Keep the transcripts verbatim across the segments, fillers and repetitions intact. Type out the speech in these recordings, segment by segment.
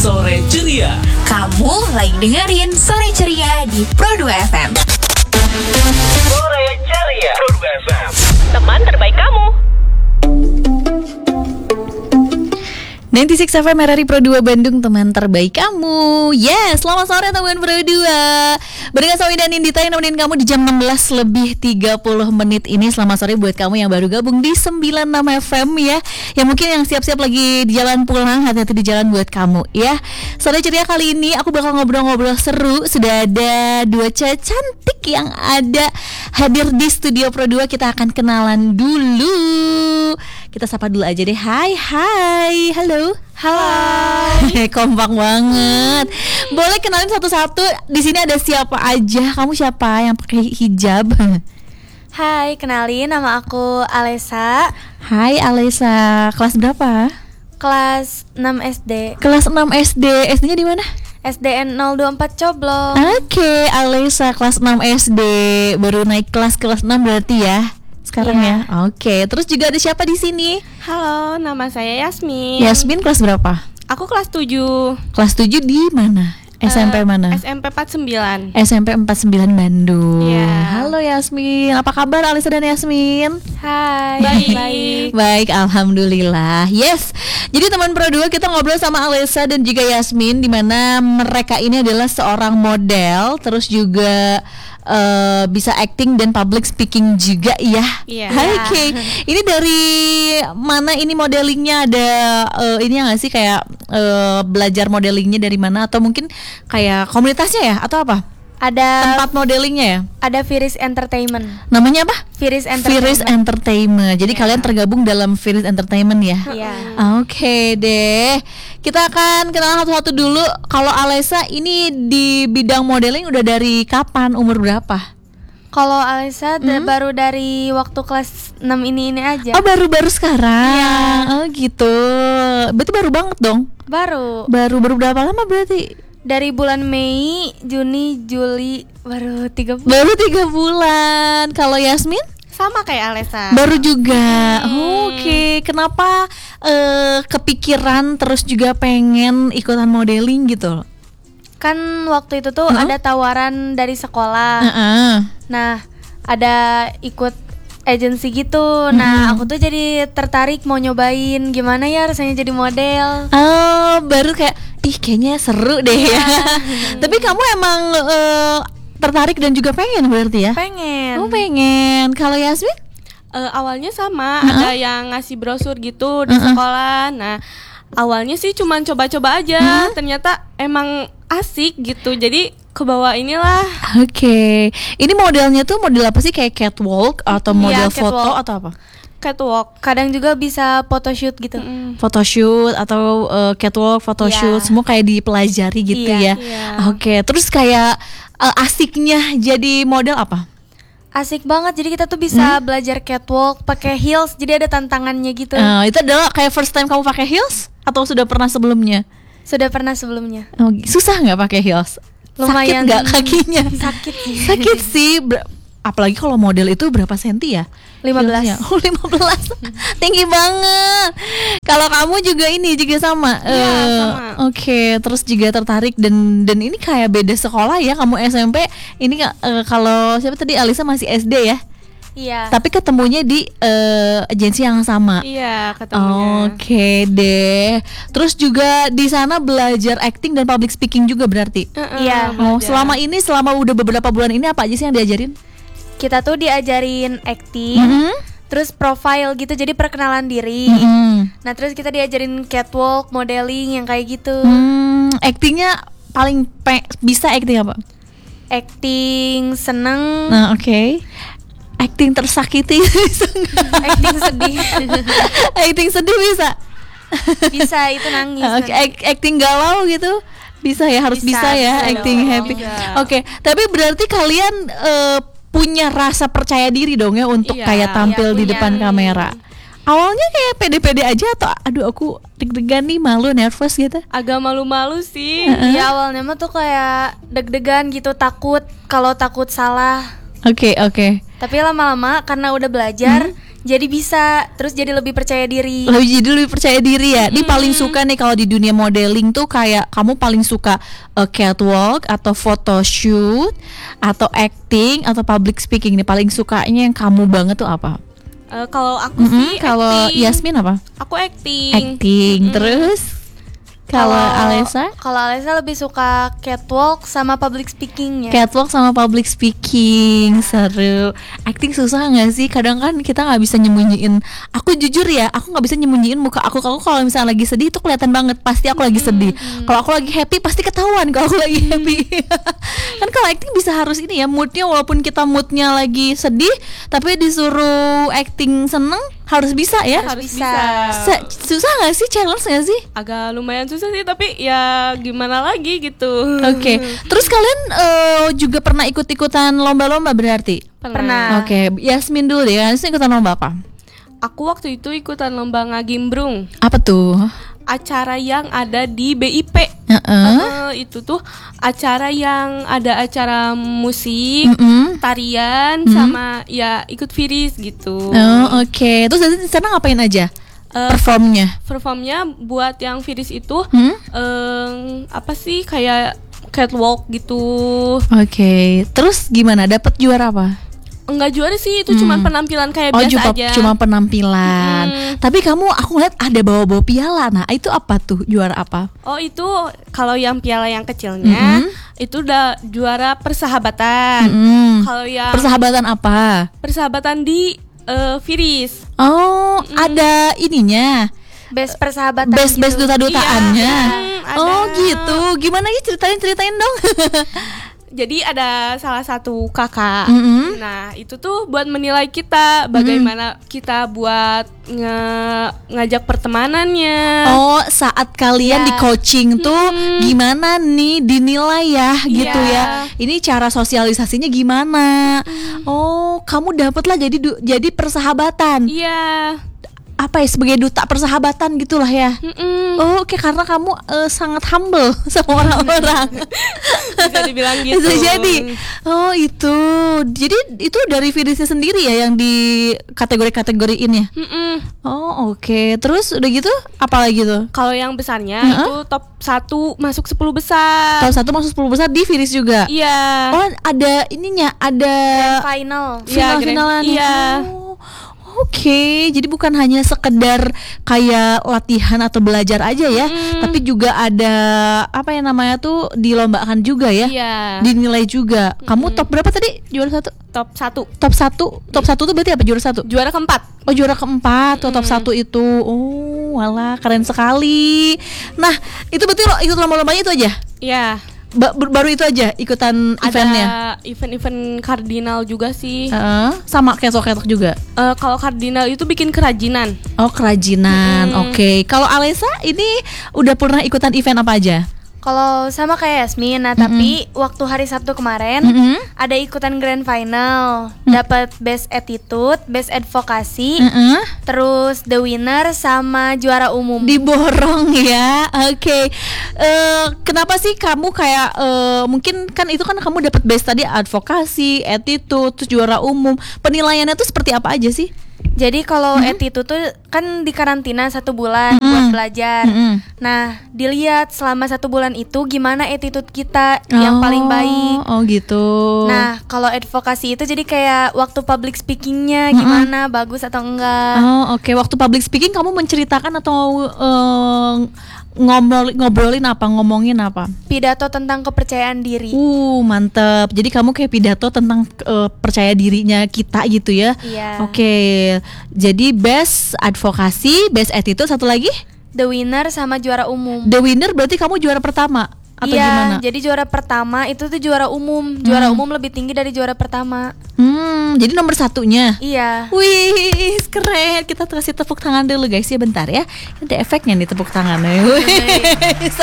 Sore Ceria. Kamu lagi dengerin Sore Ceria di Pro dua F M. Sore Ceria. Pro dua F M. Teman terbaik kamu. sembilan puluh enam F M R R I Pro dua Bandung, teman terbaik kamu. Yes, selamat sore teman Pro dua. Barengan Sawi dan Indita yang nemenin kamu di jam enam belas lebih tiga puluh menit ini. Selamat sore buat kamu yang baru gabung di sembilan puluh enam F M ya. Yang mungkin yang siap-siap lagi di jalan pulang, hati-hati di jalan buat kamu ya. Sore ceria kali ini aku bakal ngobrol-ngobrol seru. Sudah ada dua cewek cantik yang ada hadir di studio Pro dua. Kita akan kenalan dulu. Kita sapa dulu aja deh. Hai, hai, halo. Halo. Kompak banget. Boleh kenalin satu-satu. Di sini ada siapa aja? Kamu siapa yang pakai hijab? Hai, kenalin nama aku Alessa. Hai Alessa. Kelas berapa? Kelas enam S D. Kelas enam S D. S D-nya di mana? S D N nol dua empat Coblong. Oke, Alessa kelas enam S D. Baru naik kelas kelas enam berarti ya. Sekarang Iya. ya. Oke, terus juga ada siapa di sini? Halo, nama saya Yasmin. Yasmin kelas berapa? Aku kelas tujuh. Kelas tujuh di mana? S M P Eh, mana? S M P empat puluh sembilan. S M P empat puluh sembilan Bandung. Iya. Halo Yasmin, apa kabar Alisa dan Yasmin? Hai. Baik. Baik. Baik, alhamdulillah. Yes. Jadi teman Pro dua, kita ngobrol sama Alisa dan juga Yasmin, di mana mereka ini adalah seorang model, terus juga uh, bisa acting dan public speaking juga ya. Iya. Oke. Ini dari mana ini modelingnya? Ada uh, ini ya nggak sih, kayak uh, belajar modelingnya dari mana, atau mungkin kayak komunitasnya ya, atau apa? Ada Tempat modelingnya ya? ada Viris Entertainment. Namanya apa? Viris Entertainment. Viris Entertainment. Jadi Ya. kalian tergabung dalam Viris Entertainment ya? Iya. Oke deh. Kita akan kenalan satu-satu dulu. Kalau Alessa ini di bidang modeling udah dari kapan? Umur berapa? Kalau Alessa da- Hmm? baru dari waktu kelas enam ini ini aja. Oh, baru-baru sekarang. Iya. Oh gitu. Berarti baru banget dong. Baru Baru baru berapa lama berarti? dari bulan Mei, Juni, Juli, baru tiga bulan. Baru tiga bulan. Kalau Yasmin? Sama kayak Alessa. Baru juga. Oke, kenapa eh, kepikiran terus juga pengen ikutan modeling gitu? Kan waktu itu tuh Heeh. ada tawaran dari sekolah. Heeh. Nah, ada ikut agensi gitu. Nah, Mm-mm. aku tuh jadi tertarik mau nyobain gimana ya rasanya jadi model. Oh, baru kayak ih kayaknya seru deh ya. Tapi kamu emang eh, tertarik dan juga pengen berarti ya? Pengen. Oh, pengen. Kalau Yasmin? Eh, awalnya sama, Uh-uh. ada yang ngasih brosur gitu di Uh-uh. sekolah. Nah, awalnya sih cuman coba-coba aja. Uh-huh. Ternyata emang asik gitu. Jadi kebawa inilah. Oke. Ini modelnya tuh model apa sih? Kayak catwalk atau Iya, model foto catwalk. atau apa? Catwalk. Kadang juga bisa photoshoot gitu. Mm-mm. Photoshoot atau uh, catwalk, photoshoot, Iya. semua kayak dipelajari gitu ya. Iya, iya. Oke, terus kayak uh, asiknya jadi model apa? Asik banget. Jadi kita tuh bisa belajar catwalk pakai heels. Jadi ada tantangannya gitu. Uh, itu adalah kayak first time kamu pakai heels atau sudah pernah sebelumnya? Sudah pernah sebelumnya. Oh, susah nggak pakai heels? Lumayan Sakit nggak kakinya? Sakit sih. Sakit sih. Ber- apalagi kalau model itu berapa senti ya? lima belas. Heelsnya? Oh, lima belas. Tinggi banget. Kalau kamu juga ini juga sama. Iya, Eh, sama. Oke, terus juga tertarik dan dan ini kayak beda sekolah ya. Kamu S M P, ini eh, kalau siapa tadi Alisa masih S D ya. Iya. Tapi ketemunya di eh, agensi yang sama. Iya, ketemunya. Oke deh. Terus juga di sana belajar acting dan public speaking juga berarti. Uh-uh, Iya. Oh, belajar. selama ini selama udah beberapa bulan ini apa aja sih yang diajarin? Kita tuh diajarin acting, Mhm. terus profile gitu, jadi perkenalan diri. Mhm. Nah, terus kita diajarin catwalk, modeling yang kayak gitu. Hmm, actingnya paling pe- bisa acting apa? Acting seneng, Nah, oke. Acting tersakiti bisa nggak? acting sedih. Acting sedih bisa. Bisa itu nangis. Oke, act- acting galau gitu bisa ya, harus bisa, Bisa, ya, bisa acting dong. happy. Bisa. Oke, tapi berarti kalian eh, punya rasa percaya diri dong ya untuk Iya, kayak tampil iya, di punya. depan kamera. Awalnya kayak pede-pede aja atau aduh aku deg-degan nih, malu, nervous gitu? Agak malu-malu sih. Iya, awalnya mah tuh kayak deg-degan gitu, takut kalau takut salah. Oke, oke. Tapi lama-lama karena udah belajar, Jadi bisa, terus jadi lebih percaya diri. Lebih jadi lebih percaya diri ya. Ini paling suka nih kalau di dunia modeling tuh kayak kamu paling suka uh, catwalk atau photoshoot atau acting atau public speaking nih. Paling sukanya yang kamu banget tuh apa? Eh, kalau aku Mm-mm, sih kalau acting. Yasmin apa? Aku acting. Acting. Terus kalau Alessa? Kalau Alessa lebih suka catwalk sama public speakingnya. Catwalk sama public speaking. Seru. Acting susah gak sih? Kadang kan kita gak bisa nyembunyiin. Aku jujur ya, aku gak bisa nyembunyiin muka aku. Kalau kalau misalnya lagi sedih itu kelihatan banget. Pasti aku lagi sedih. Kalau aku lagi happy pasti ketahuan kalau aku lagi happy. Kan kalau acting bisa harus ini ya, moodnya walaupun kita moodnya lagi sedih, tapi disuruh acting seneng harus bisa ya. Harus bisa. bisa. Se- susah gak sih? Challenge gak sih? Agak lumayan susah sih, tapi ya gimana lagi gitu. Oke, terus kalian eh, juga pernah ikut-ikutan lomba-lomba berarti? Pernah. Oke, Yasmin dulu deh. Yasmin ikutan lomba apa? Aku waktu itu ikutan lomba ngagimbrung, Apa tuh? acara yang ada di B I P. Heeh. Eh, itu tuh acara yang ada acara musik, Mm-mm. tarian, sama ya ikut Firis gitu. Oh, oke. Terus di sana ngapain aja? Eh, Performnya? Performnya buat yang Firis itu Hmm? em, apa sih, kayak catwalk gitu. Oke. Terus gimana? Dapat juara apa? Enggak juara sih, itu cuman penampilan kayak Oh, biasa cuma, aja. cuma penampilan. Mm-mm. Tapi kamu aku lihat ada bawa-bawa piala. Nah, itu apa tuh? Juara apa? Oh, itu kalau yang piala yang kecilnya Mm-mm. itu udah juara persahabatan. Mm-mm. Kalau yang Persahabatan apa? persahabatan di eh, Firis. Oh, ada ininya. Best persahabatan. Best best gitu. duta-dutaannya. Iya, mm, ada. Oh, gitu. Gimana ya ceritain ceritain dong. Jadi ada salah satu kakak. Mm-mm. Nah, itu tuh buat menilai kita bagaimana kita buat nge- ngajak pertemanannya. Oh, saat kalian Iya. di coaching tuh gimana nih dinilai ya gitu ya. Iya. Ini cara sosialisasinya gimana? Oh, kamu dapet lah jadi du- jadi persahabatan. Iya. Apa ya, sebagai duta persahabatan gitulah ya. Mm-mm. Oh, oke, karena kamu eh, sangat humble sama orang-orang. Bisa dibilang gitu. Bisa jadi. Oh, itu. Jadi itu dari Firisnya sendiri ya yang di kategori-kategoriin ya. Mm-mm. Oh, oke. Terus udah gitu apa lagi tuh? Kalau yang besarnya Heeh. itu top satu masuk sepuluh besar. Tahun satu masuk sepuluh besar di Firis juga. Iya. Oh, ada ininya, ada Final. Iya, final-finalan. grand- iya. Oh, oke, jadi bukan hanya sekedar kayak latihan atau belajar aja ya, tapi juga ada apa ya namanya tuh dilombakan juga ya, Iya. dinilai juga. Kamu top berapa tadi? Juara satu? Top satu. Top satu? Top satu tuh berarti apa? Juara satu? Juara keempat. Oh, juara keempat tuh top satu itu. Oh, walah, keren sekali. Nah, itu berarti lo ikut lomba-lombanya itu aja? Iya. Ba- baru itu aja ikutan eventnya? Ada event-event kardinal juga sih. Heeh, sama ketok-ketok juga. Eh, kalau kardinal itu bikin kerajinan. Oh, kerajinan. Oke. Kalau Alessa ini udah pernah ikutan event apa aja? Kalau sama kayak Yasmin, nah tapi waktu hari Sabtu kemarin Mm-mm. ada ikutan grand final, dapat best attitude, best advokasi, Heeh. terus the winner sama juara umum. Diborong ya. Oke. Eh, kenapa sih kamu kayak eh, mungkin kan itu kan kamu dapat best tadi advokasi, attitude, terus juara umum. Penilaiannya tuh seperti apa aja sih? Jadi kalau attitude tuh kan di karantina satu bulan buat belajar. Mm-mm. Nah, dilihat selama satu bulan itu gimana attitude kita yang Oh, paling baik. Oh, gitu. Nah, kalau advokasi itu jadi kayak waktu public speakingnya gimana, bagus atau enggak. Oh, oke. Waktu public speaking kamu menceritakan atau eh, ngobrol ngobrolin apa, ngomongin apa? Pidato tentang kepercayaan diri. Uh, mantep. Jadi kamu kayak pidato tentang eh, percaya dirinya kita gitu ya. Iya. Oke. Jadi best advokasi, best attitude, satu lagi The winner sama juara umum. the winner berarti kamu juara pertama atau Iya, gimana? jadi juara pertama itu tuh juara umum. Juara umum lebih tinggi dari juara pertama. Hmm, jadi nomor satunya. Iya. Wih, keren. Kita kasih tepuk tangan dulu guys ya, bentar ya. Ada efeknya nih tepuk tangannya. Wih.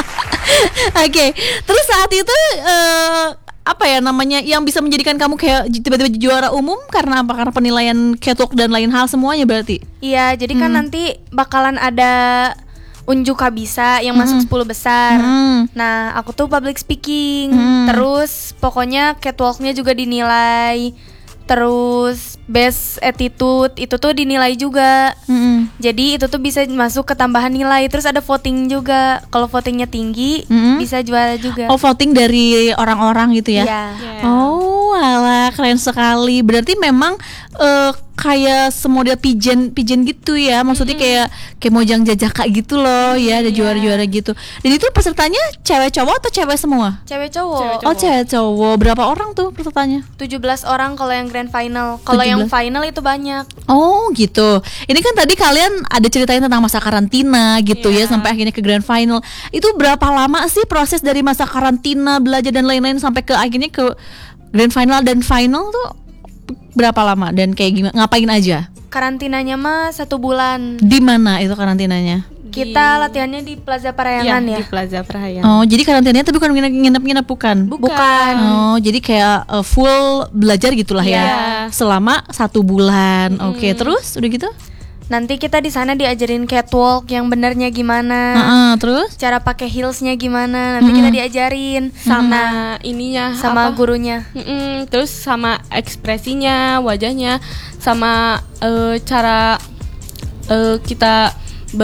Oke, terus saat itu eh, apa ya namanya yang bisa menjadikan kamu kayak tiba-tiba juara umum karena apa? Karena penilaian catwalk dan lain hal semuanya berarti. Iya, jadi kan nanti bakalan ada unjuk kabisa yang masuk sepuluh besar. Hmm. Nah, aku tuh public speaking. Hmm. Terus pokoknya catwalknya juga dinilai. terus best attitude itu tuh dinilai juga. Mm-mm. Jadi itu tuh bisa masuk ke tambahan nilai. Terus ada voting juga. Kalau votingnya tinggi Mm-mm. bisa juara juga. Oh, voting dari orang-orang gitu ya? Iya. Oh, alah, keren sekali. Berarti memang eh, kayak semodel pigeon pigeon gitu ya. Maksudnya kayak kayak mojang jajaka gitu loh ya, ada juara-juara gitu. Dan itu pesertanya cewek cowok atau cewek semua? Cewek cowok. Oh, cewek cowok. Berapa orang tuh pesertanya? tujuh belas orang kalau yang grand final. Kalau yang tujuh belas. final itu banyak. Oh gitu. Ini kan tadi kalian ada ceritain tentang masa karantina gitu ya, Iya. sampai akhirnya ke grand final. Itu berapa lama sih proses dari masa karantina, belajar dan lain-lain sampai ke akhirnya ke grand final dan final tuh berapa lama dan kayak gimana? Ngapain aja? Karantinanya mah satu bulan. Di mana itu karantinanya? Kita latihannya di Plaza Parayangan Iya, ya. di Plaza Parayangan. Oh, jadi karantinanya tapi bukan nginep-nginep bukan? Bukan. Oh, jadi kayak uh, full belajar gitulah ya. Iya. Selama satu bulan. Oke, terus udah gitu? Nanti kita di sana diajarin catwalk yang benernya gimana. Heeh, terus? Cara pakai heelsnya gimana. Nanti kita diajarin Sama ininya sama apa? gurunya. Mm-mm, terus sama ekspresinya, wajahnya, sama eh, cara eh, kita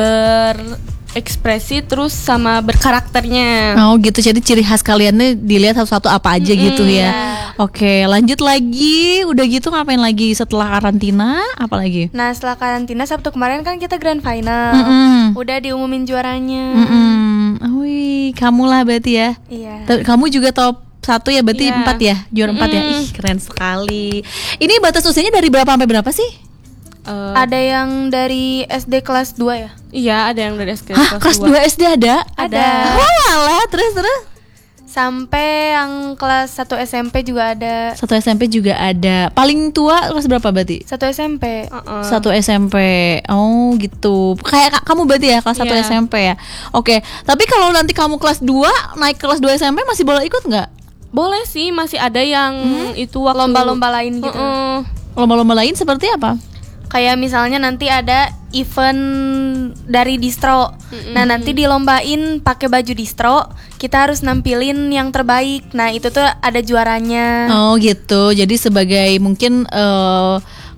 berekspresi, terus sama berkarakternya. Oh gitu, jadi ciri khas kaliannya dilihat satu-satu apa aja gitu ya. Oke, lanjut lagi. Udah gitu ngapain lagi setelah karantina? Apa lagi? Nah setelah karantina Sabtu kemarin kan kita grand final. Mm-mm. Udah diumumin juaranya. Mm-mm. Wih, kamu lah berarti ya. Iya. Ta- Kamu juga top satu ya, berarti Iya. empat ya, juara empat ya. Ih, keren sekali. Ini batas usianya dari berapa sampai berapa sih? Eh, Ada yang dari S D kelas dua ya? iya, ada yang dari S D Hah, kelas dua S D ada? Ada. Oh alah, terus terus. Sampai yang kelas satu S M P juga ada. Satu S M P juga ada. Paling tua kelas berapa berarti? Satu S M P. Uh-uh. Satu S M P. Oh gitu. Kayak ka- kamu berarti ya kelas satu Iya. S M P ya. Oke. Tapi kalau nanti kamu kelas dua naik kelas dua S M P masih boleh ikut nggak? Boleh sih, masih ada yang itu waktu Lomba-lomba lain gitu. Uh-uh. Lomba-lomba lain seperti apa? Kayak misalnya nanti ada event dari distro. Nah, nanti dilombain pakai baju distro, kita harus nampilin yang terbaik. Nah, itu tuh ada juaranya. Oh gitu. Jadi sebagai mungkin eh,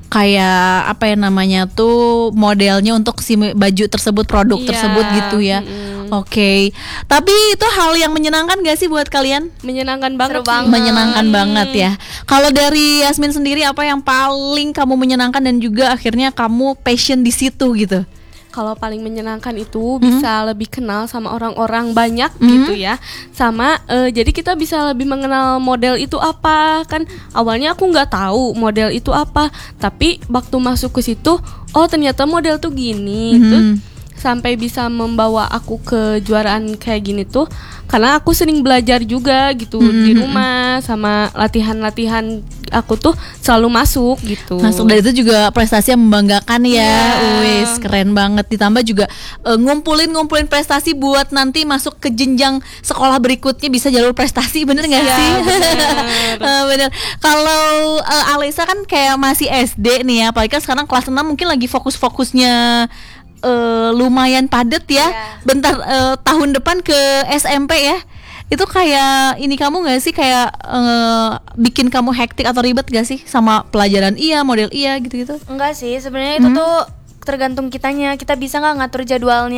kayak apa ya namanya tuh modelnya untuk si baju tersebut, produk Iya, tersebut gitu ya. mm-mm. Oke. Tapi itu hal yang menyenangkan gak sih buat kalian? Menyenangkan banget Seru sih. banget. Menyenangkan banget ya. Kalau dari Yasmin sendiri apa yang paling kamu menyenangkan dan juga akhirnya kamu passion di situ gitu? Kalau paling menyenangkan itu bisa lebih kenal sama orang-orang banyak gitu ya. Sama eh, jadi kita bisa lebih mengenal model itu apa. Kan awalnya aku nggak tahu model itu apa, tapi waktu masuk ke situ, oh ternyata model tuh gini. Terus sampai bisa membawa aku ke juaraan kayak gini tuh karena aku sering belajar juga gitu di rumah, sama latihan-latihan aku tuh selalu masuk gitu. Masuk dari itu juga prestasi yang membanggakan ya. Iya. Wis, keren banget. Ditambah juga eh, ngumpulin-ngumpulin prestasi buat nanti masuk ke jenjang sekolah berikutnya bisa jalur prestasi, bener nggak Iya, sih? bener. Eh, bener. Kalau eh, Alisa kan kayak masih S D nih ya, apalagi kan sekarang kelas enam mungkin lagi fokus-fokusnya eh, lumayan padet ya. Bentar eh, tahun depan ke S M P ya. Itu kayak ini kamu nggak sih kayak eh, bikin kamu hektik atau ribet gak sih sama pelajaran iya, model iya gitu-gitu? Enggak sih, sebenarnya itu tuh tergantung kitanya. Kita bisa nggak ngatur jadwalnya.